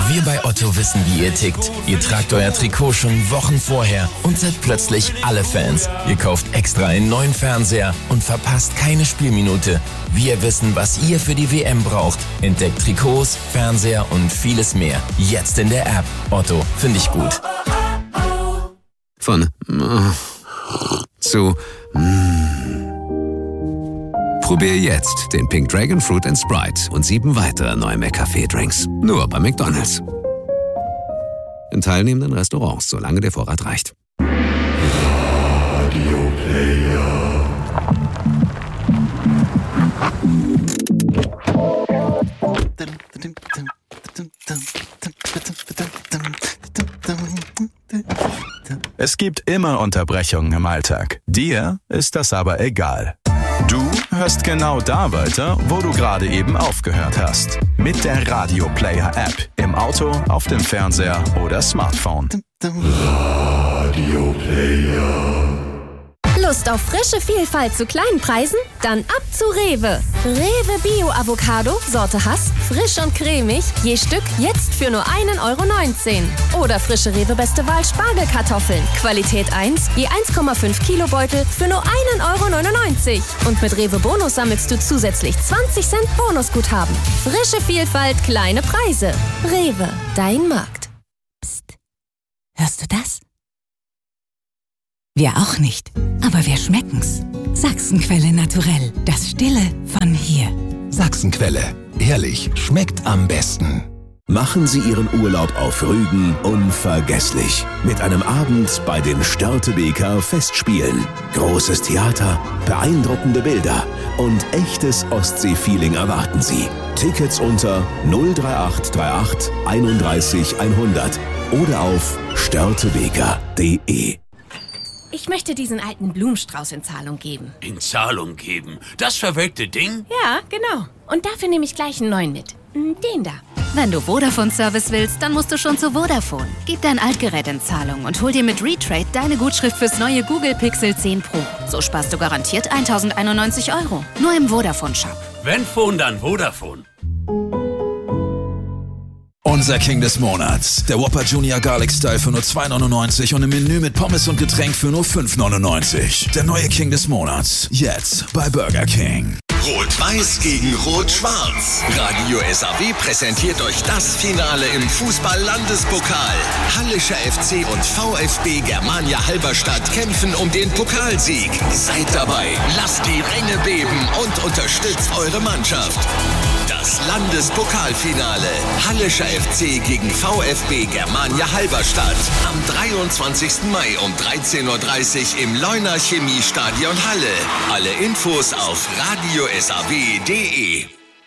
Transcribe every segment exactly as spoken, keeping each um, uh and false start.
Wir bei Otto wissen, wie ihr tickt. Ihr tragt euer Trikot schon Wochen vorher und seid plötzlich alle Fans. Ihr kauft extra einen neuen Fernseher und verpasst keine Spielminute. Wir wissen, was ihr für die W M braucht. Entdeckt Trikots, Fernseher und vieles mehr. Jetzt in der App. Otto, finde ich gut. Von äh, zu mm. Probier jetzt den Pink Dragon Fruit and Sprite und sieben weitere neue McCafé-Drinks. Nur bei McDonald's. In teilnehmenden Restaurants, solange der Vorrat reicht. Radio Player. Es gibt immer Unterbrechungen im Alltag. Dir ist das aber egal. Du hörst genau da weiter, wo du gerade eben aufgehört hast. Mit der Radio Player App. Im Auto, auf dem Fernseher oder Smartphone. Radio Player. Lust auf frische Vielfalt zu kleinen Preisen? Dann ab zu Rewe. Rewe Bio Avocado, Sorte Hass, frisch und cremig, je Stück jetzt für nur einen Euro neunzehn. Oder frische Rewe Beste Wahl Spargelkartoffeln, Qualität eins, je eins Komma fünf Kilo Beutel für nur einen Euro neunundneunzig. Und mit Rewe Bonus sammelst du zusätzlich zwanzig Cent Bonusguthaben. Frische Vielfalt, kleine Preise. Rewe, dein Markt. Psst. Hörst du das? Wir auch nicht, aber wir schmecken's. Sachsenquelle Naturell, das Stille von hier. Sachsenquelle, ehrlich, schmeckt am besten. Machen Sie Ihren Urlaub auf Rügen unvergesslich. Mit einem Abend bei den Störtebeker Festspielen. Großes Theater, beeindruckende Bilder und echtes Ostsee-Feeling erwarten Sie. Tickets unter null drei acht drei acht einunddreißig hundert oder auf störtebeker punkt de. Ich möchte diesen alten Blumenstrauß in Zahlung geben. In Zahlung geben? Das verwelkte Ding? Ja, genau. Und dafür nehme ich gleich einen neuen mit. Den da. Wenn du Vodafone-Service willst, dann musst du schon zu Vodafone. Gib dein Altgerät in Zahlung und hol dir mit Retrade deine Gutschrift fürs neue Google Pixel zehn Pro. So sparst du garantiert eintausendeinundneunzig Euro. Nur im Vodafone-Shop. Wenn Phone, dann Vodafone. Unser King des Monats. Der Whopper Junior Garlic Style für nur zwei neunundneunzig und im Menü mit Pommes und Getränk für nur fünf neunundneunzig. Der neue King des Monats. Jetzt bei Burger King. Rot-Weiß gegen Rot-Schwarz. Radio S A W präsentiert euch das Finale im Fußball-Landespokal. Hallischer F C und VfB Germania Halberstadt kämpfen um den Pokalsieg. Seid dabei, lasst die Ränge beben und unterstützt eure Mannschaft. Das Landespokalfinale. Hallischer F C gegen VfB Germania Halberstadt. Am dreiundzwanzigsten Mai um dreizehn Uhr dreißig im Leuner Chemiestadion Halle. Alle Infos auf radio s a w punkt de.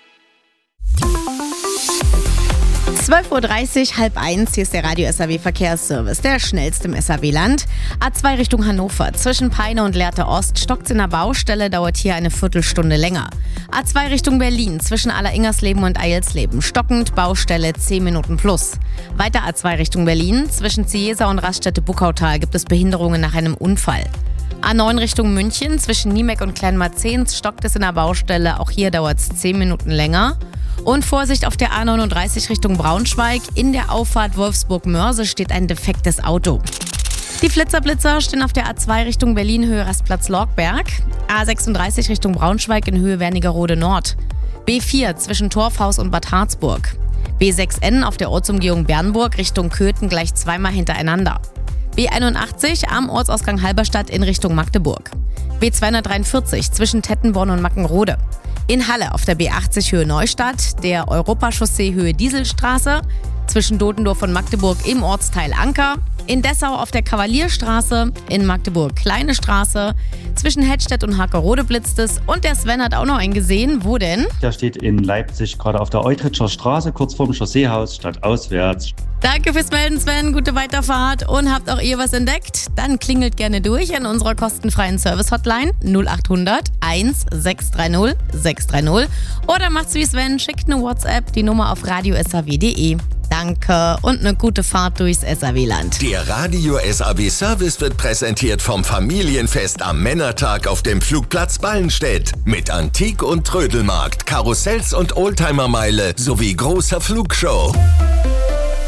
zwölf Uhr dreißig, halb eins, hier ist der Radio S A W Verkehrsservice, der schnellste im S A W-Land. A zwei Richtung Hannover, zwischen Peine und Lehrte Ost, stockt's in der Baustelle, dauert hier eine Viertelstunde länger. A zwei Richtung Berlin, zwischen Aller-Ingersleben und Eilsleben, stockend, Baustelle zehn Minuten plus. Weiter A zwei Richtung Berlin, zwischen Ziesa und Raststätte-Buckautal gibt es Behinderungen nach einem Unfall. A neun Richtung München, zwischen Niemek und Kleinmarzehns stockt es in der Baustelle, auch hier dauert es zehn Minuten länger. Und Vorsicht auf der A neununddreißig Richtung Braunschweig, in der Auffahrt Wolfsburg-Mörse steht ein defektes Auto. Die Flitzerblitzer stehen auf der A zwei Richtung Berlin, Höhe Rastplatz Lorgberg, A sechsunddreißig Richtung Braunschweig in Höhe Wernigerode Nord, B vier zwischen Torfhaus und Bad Harzburg, B sechs N auf der Ortsumgehung Bernburg Richtung Köthen gleich zweimal hintereinander. B einundachtzig am Ortsausgang Halberstadt in Richtung Magdeburg. B zweihundertdreiundvierzig zwischen Tettenborn und Mackenrode. In Halle auf der B achtzig Höhe Neustadt, der Europachaussee Höhe Dieselstraße, zwischen Dotendorf und Magdeburg im Ortsteil Anker. In Dessau auf der Kavalierstraße, in Magdeburg Kleine Straße, zwischen Hettstedt und Hakerode blitzt es. Und der Sven hat auch noch einen gesehen. Wo denn? Der steht in Leipzig gerade auf der Eutritscher Straße, kurz vorm Chausseehaus, stadtauswärts. Danke fürs Melden, Sven. Gute Weiterfahrt. Und habt auch ihr was entdeckt? Dann klingelt gerne durch an unserer kostenfreien Service-Hotline null achthundert eins sechs drei null sechs drei null. Oder macht's wie Sven, schickt eine WhatsApp, die Nummer auf radio s a w punkt de. Danke und eine gute Fahrt durchs S A W-Land. Der Radio S A W-Service wird präsentiert vom Familienfest am Männertag auf dem Flugplatz Ballenstedt. Mit Antik- und Trödelmarkt, Karussells und Oldtimermeile sowie großer Flugshow.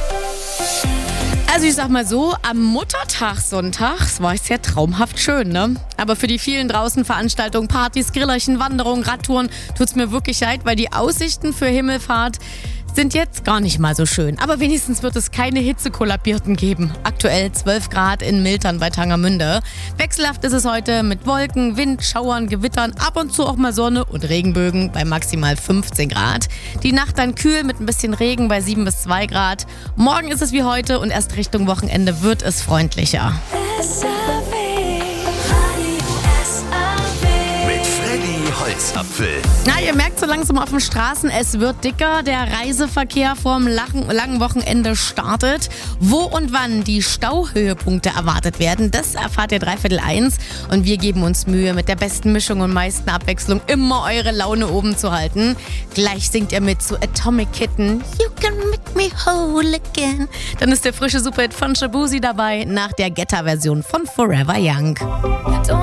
Also ich sag mal so, am Muttertag sonntags war es ja traumhaft schön, ne? Aber für die vielen draußen Veranstaltungen, Partys, Grillerchen, Wanderungen, Radtouren tut's mir wirklich leid, weil die Aussichten für Himmelfahrt sind jetzt gar nicht mal so schön. Aber wenigstens wird es keine Hitzekollabierten geben. Aktuell zwölf Grad in Miltern bei Tangermünde. Wechselhaft ist es heute mit Wolken, Wind, Schauern, Gewittern, ab und zu auch mal Sonne und Regenbögen bei maximal fünfzehn Grad. Die Nacht dann kühl mit ein bisschen Regen bei sieben bis zwei Grad. Morgen ist es wie heute und erst Richtung Wochenende wird es freundlicher. Holzapfel. Na, ihr merkt so langsam auf den Straßen, es wird dicker. Der Reiseverkehr vorm langen, langen Wochenende startet. Wo und wann die Stauhöhepunkte erwartet werden, das erfahrt ihr dreiviertel eins. Und wir geben uns Mühe, mit der besten Mischung und meisten Abwechslung immer eure Laune oben zu halten. Gleich singt ihr mit zu Atomic Kitten. You can make me whole again. Dann ist der frische Superhit von Shabuzi dabei, nach der Getter-Version von Forever Young.